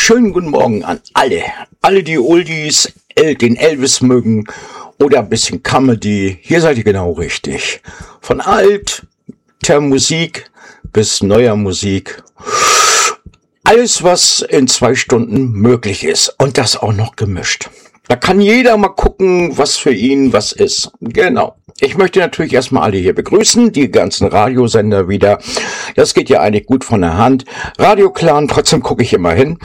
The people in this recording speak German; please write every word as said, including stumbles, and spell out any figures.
schönen guten Morgen an alle. Alle, die Oldies, El- den Elvis mögen oder ein bisschen Comedy. Hier seid ihr genau richtig. Von alter Musik bis neuer Musik. Alles, was in zwei Stunden möglich ist. Und das auch noch gemischt. Da kann jeder mal gucken, was für ihn was ist. Genau. Ich möchte natürlich erstmal alle hier begrüßen, die ganzen Radiosender wieder. Das geht ja eigentlich gut von der Hand. Radio Clan, trotzdem gucke ich immer hin.